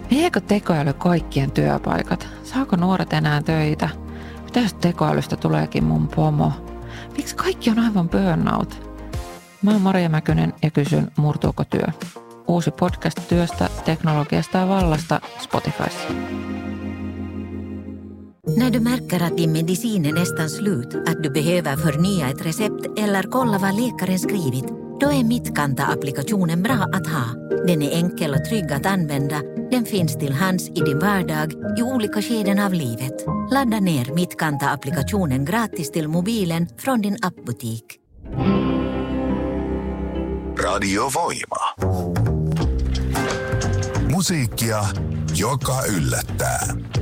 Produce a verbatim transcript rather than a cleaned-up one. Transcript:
Viekö tekoäly kaikkien työpaikat? Saako nuoret enää töitä? Mitä jos tekoälystä tuleekin mun pomo? Miksi kaikki on aivan burnout? Mä oon Maria Mäkynen ja kysyn, murtuuko työ? Uusi podcast työstä, teknologiasta ja vallasta Spotifyssa. När du märker att din medicin är nästan slut, att du behöver förnya ett recept eller kolla vad läkaren skrivit, då är Mitkanta-applikationen bra att ha. Den är enkel och trygg att använda. Den finns till hands i din vardag i olika skeden av livet. Ladda ner Mitkanta-applikationen gratis till mobilen från din appbutik. Radio Voima. Musiikkia, joka yllättää.